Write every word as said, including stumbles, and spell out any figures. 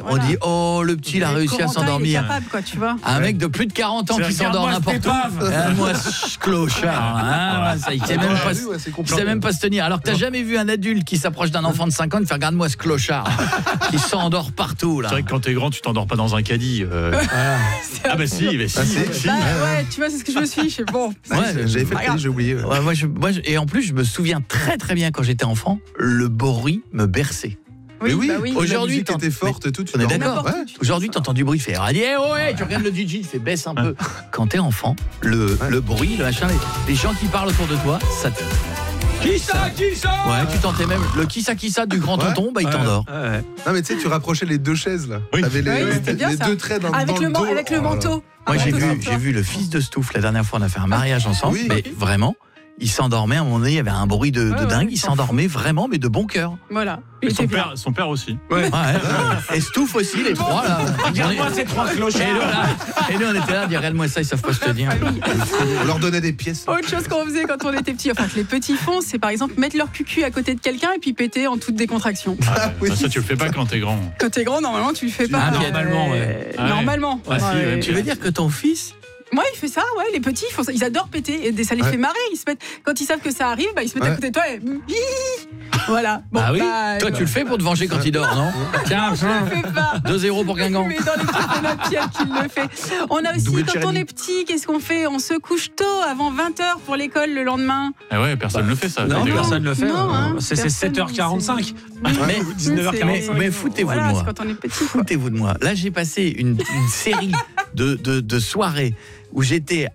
voilà. On dit oh le petit il a réussi à s'endormir. Il est capable, quoi, tu vois. Un mec de plus de quarante ans qui s'endort n'importe où. Ah, moi clochard. Hein, ça, il sait même pas, il sait même pas se tenir. Alors que t'as jamais vu un adulte qui s'approche d'un enfant de cinq ans et faire regarde-moi ce clochard qui s'endort partout là. C'est vrai que quand t'es grand, tu t'endors pas dans un caddie. Euh... Ah. ah bah si, bah si. Ah, si. Bah, ouais, tu vois, c'est ce que je me suis. Je sais bon. Ouais, j'avais fait le caddie, j'ai oublié. Ouais. Ouais, moi, je, moi, je, et en plus, je me souviens très très bien quand j'étais enfant, le bruit me berçait. Oui, mais oui, bah oui. Aujourd'hui, tu étais forte, tout. On est d'accord. Ouais. Aujourd'hui, t'entends du bruit, tu fais allez, oh, ouais, tu regardes le D J, il fait baisse un peu. Quand t'es enfant, le, ouais. le bruit, le machin, les, les gens qui parlent autour de toi, ça te. Qui ça, qui ça? Ouais, tu tentais même le qui ça, qui ça du grand ouais. tonton, bah il t'endort. Ouais. Ouais. Non, mais tu sais, tu rapprochais les deux chaises là. Oui. T'avais les, oui, les, bien, les deux traits dans, avec dans le, le dos. Avec le manteau. Oh, moi, j'ai vu, j'ai vu le fils de Stouff la dernière fois, on a fait un mariage ensemble, oui. mais vraiment. Il s'endormait, à un moment donné, il y avait un bruit de, ouais, de dingue, ouais, il s'endormait vraiment, mais de bon cœur. Voilà. Et son, père, son père aussi. Ouais. ouais, ouais. Et Stouff aussi, les trois là. Regarde-moi ces trois clochards. Et nous, là, et nous on était là à dire regarde-moi ça, ils savent pas se tenir. On leur donnait des pièces. Autre chose qu'on faisait quand on était petits, enfin que les petits font, c'est par exemple mettre leur cucu à côté de quelqu'un et puis péter en toute décontraction. Ah, oui. Ça, tu le fais pas quand t'es grand. Quand t'es grand, normalement, tu le fais pas. Ah, normalement, ouais. Euh, normalement. Ah, si, ouais. Tu veux dire que ton fils. Moi, il fait ça, ouais, les petits, ils, font ça. Ils adorent péter, et ça les ouais. fait marrer. Ils se mettent, quand ils savent que ça arrive, bah, ils se mettent ouais. à côté de toi et. Voilà. Bon, ah oui bah, toi, bah, tu le fais pour te venger quand il dort, non? Tiens, je le fais pas. deux zéro pour Guingamp. Mais dans l'équipe de notre Pierre qui le fait. On a aussi, double quand Tcherny. On est petit, qu'est-ce qu'on fait? On se couche tôt, avant vingt heures pour l'école le lendemain. Ah ouais, personne ne bah, le fait, ça. Non, non personne ne le fait. Non, hein, c'est sept heures quarante-cinq. Mais, dix-neuf heures quarante-cinq. Mais, mais foutez-vous voilà, de moi. Quand on est petit, foutez-vous de moi. Là, j'ai passé une, une série de, de, de soirées où j'étais